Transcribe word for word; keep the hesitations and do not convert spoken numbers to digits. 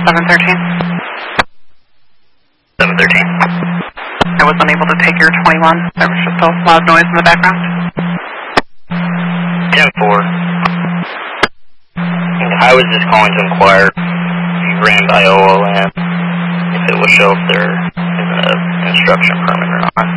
seven thirteen. seven thirteen. I was unable to take your twenty-one. There was just a loud noise in the background. ten four. I was just calling to inquire if you ran by O O and if it will show if there is an instruction permit or not.